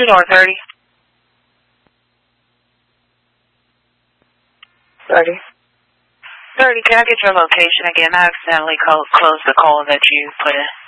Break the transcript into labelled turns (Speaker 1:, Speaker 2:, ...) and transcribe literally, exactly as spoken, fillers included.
Speaker 1: two North thirty. thirty. thirty, can I get your location again? I accidentally co- closed the call that you put in.